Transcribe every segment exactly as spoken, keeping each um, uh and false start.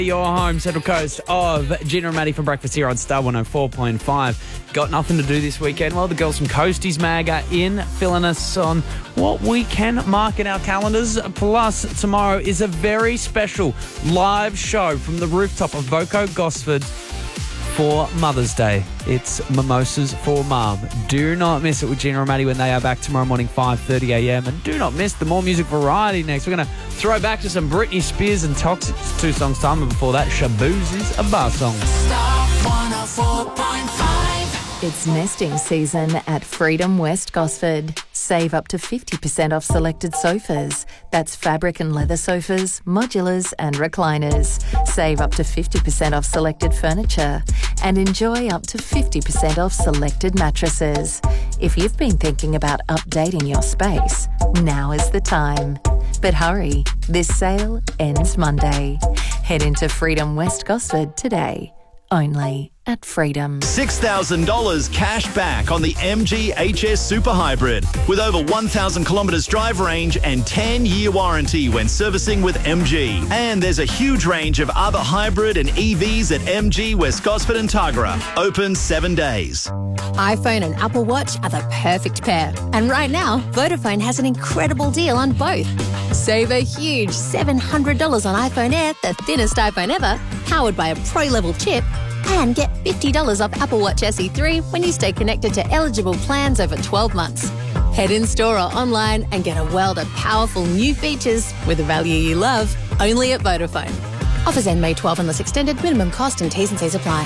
Your home, Central Coast of Gina and Maddie for breakfast here on Star one oh four point five. Got nothing to do this weekend? Well, the girls from Coasties Mag are in, filling us on what we can mark in our calendars. Plus, tomorrow is a very special live show from the rooftop of Voco Gosford for Mother's Day. It's Mimosas for Mum. Do not miss it with Gina and Maddie when they are back tomorrow morning, five thirty a m. And do not miss the More Music Variety next. We're going to throw back to some Britney Spears and Toxic. It's two songs time, and before that, Shaboozie's a bar song. Star one oh four point five. It's nesting season at Freedom West Gosford. Save up to fifty percent off selected sofas. That's fabric and leather sofas, modulars and recliners. Save up to fifty percent off selected furniture. And enjoy up to fifty percent off selected mattresses. If you've been thinking about updating your space, now is the time. But hurry, this sale ends Monday. Head into Freedom West Gosford today. Only at Freedom. six thousand dollars cash back on the M G H S Super Hybrid with over one thousand kilometres drive range and ten year warranty when servicing with M G. And there's a huge range of other hybrid and E Vs at M G West Gosford and Tuggerah. Open seven days. iPhone and Apple Watch are the perfect pair. And right now, Vodafone has an incredible deal on both. Save a huge seven hundred dollars on iPhone Air, the thinnest iPhone ever, powered by a pro-level chip, and get fifty dollars off Apple Watch S E three when you stay connected to eligible plans over twelve months. Head in store or online and get a world of powerful new features with a value you love, only at Vodafone. Offers end May twelfth unless extended. Minimum cost and T's and C's apply.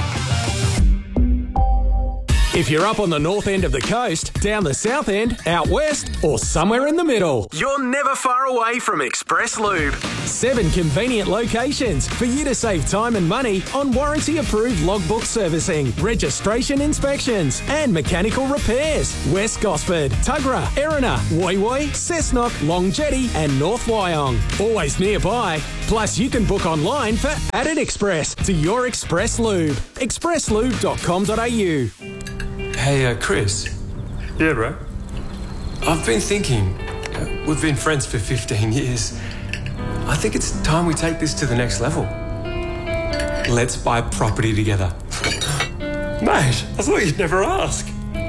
If you're up on the north end of the coast, down the south end, out west, or somewhere in the middle, you're never far away from Express Lube. Seven convenient locations for you to save time and money on warranty-approved logbook servicing, registration inspections, and mechanical repairs. West Gosford, Tuggerah, Erina, Woy Woy, Cessnock, Long Jetty, and North Wyong. Always nearby. Plus, you can book online for Added Express to your Express Lube. express lube dot com dot a u. Hey, uh, Chris. Yeah, bro. I've been thinking, uh, we've been friends for fifteen years. I think it's time we take this to the next level. Let's buy property together. Mate, I thought you'd never ask.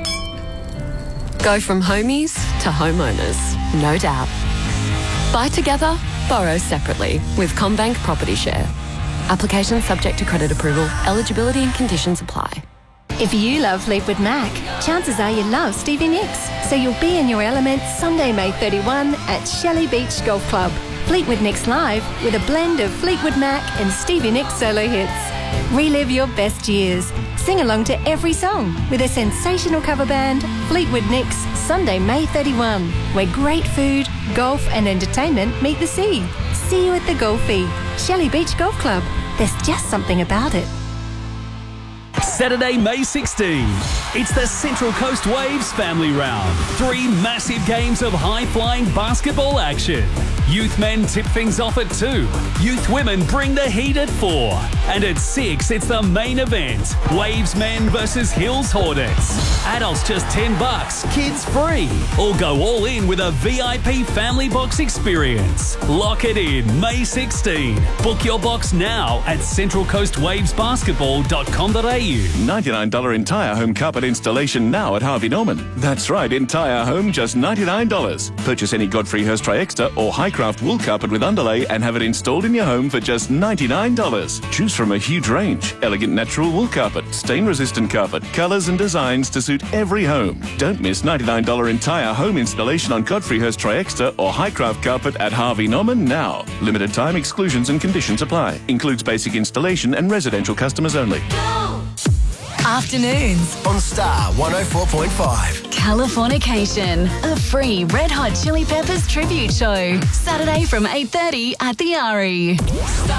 Go from homies to homeowners, no doubt. Buy together, borrow separately with CommBank Property Share. Application subject to credit approval. Eligibility and conditions apply. If you love Fleetwood Mac, chances are you love Stevie Nicks. So you'll be in your element Sunday, May thirty-first at Shelley Beach Golf Club. Fleetwood Nicks live with a blend of Fleetwood Mac and Stevie Nicks solo hits. Relive your best years. Sing along to every song with a sensational cover band, Fleetwood Nicks, Sunday, May thirty-first, where great food, golf and entertainment meet the sea. See you at the Golfie, Shelley Beach Golf Club. There's just something about it. Saturday, May sixteenth. It's the Central Coast Waves Family Round. Three massive games of high-flying basketball action. Youth men tip things off at two. Youth women bring the heat at four. And at six, it's the main event. Waves men versus Hills Hornets. Adults just ten bucks, kids free. Or go all in with a V I P family box experience. Lock it in, May sixteenth. Book your box now at central coast waves basketball dot com dot a u. ninety-nine dollars entire home carpet installation now at Harvey Norman. That's right, entire home, just ninety-nine dollars. Purchase any Godfrey Hirst Tri-Extra or Highcraft wool carpet with underlay and have it installed in your home for just ninety-nine dollars. Choose from a huge range. Elegant natural wool carpet, stain-resistant carpet, colours and designs to suit every home. Don't miss ninety-nine dollars entire home installation on Godfrey Hirst Tri-Extra or Highcraft carpet at Harvey Norman now. Limited time exclusions and conditions apply. Includes basic installation and residential customers only. Afternoons on Star one oh four point five. Californication, a free Red Hot Chili Peppers tribute show. Saturday from eight thirty at the Ari.